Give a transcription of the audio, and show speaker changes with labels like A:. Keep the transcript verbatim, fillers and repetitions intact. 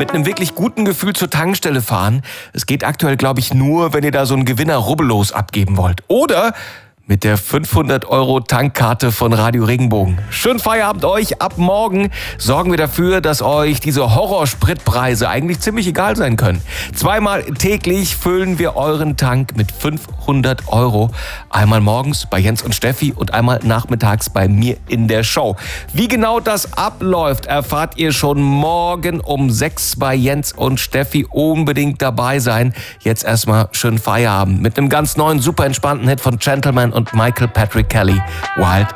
A: mit einem wirklich guten Gefühl zur Tankstelle fahren. Es geht aktuell, glaube ich, nur, wenn ihr da so einen Gewinner rubbellos abgeben wollt. Oder mit der fünfhundert Euro Tankkarte von Radio Regenbogen. Schönen Feierabend euch. Ab morgen sorgen wir dafür, dass euch diese Horrorspritpreise eigentlich ziemlich egal sein können. Zweimal täglich füllen wir euren Tank mit fünfhundert Euro. Einmal morgens bei Jens und Steffi und einmal nachmittags bei mir in der Show. Wie genau das abläuft, erfahrt ihr schon morgen um sechs bei Jens und Steffi. Unbedingt dabei sein. Jetzt erstmal schönen Feierabend mit einem ganz neuen, super entspannten Hit von Gentleman und Michael Patrick Kelly, Wild